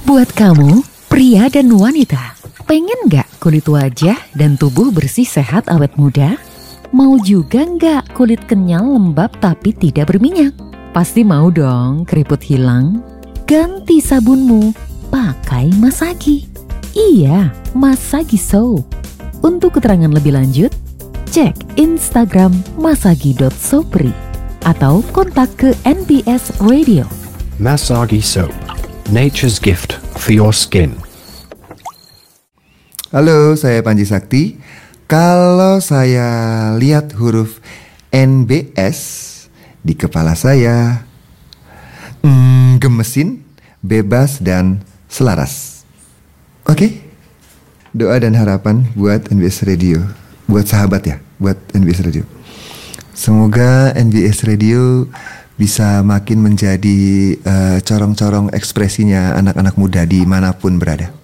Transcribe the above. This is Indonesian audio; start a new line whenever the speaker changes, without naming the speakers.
Buat kamu, pria dan wanita, pengen nggak kulit wajah dan tubuh bersih, sehat, awet muda? Mau juga nggak kulit kenyal, lembab tapi tidak berminyak? Pasti mau dong keriput hilang. Ganti sabunmu, pakai Masagi. Iya, Masagi Soap. Untuk keterangan lebih lanjut, cek Instagram masagi.sopri atau kontak ke NBS Radio.
Masagi Soap, nature's gift for your skin.
Halo, saya Panji Sakti. Kalau saya lihat huruf NBS di kepala saya, gemesin, bebas, dan selaras. Oke? Doa dan harapan buat NBS Radio, buat sahabat ya, buat NBS Radio. Semoga NBS Radio bisa makin menjadi corong-corong ekspresinya anak-anak muda dimanapun berada.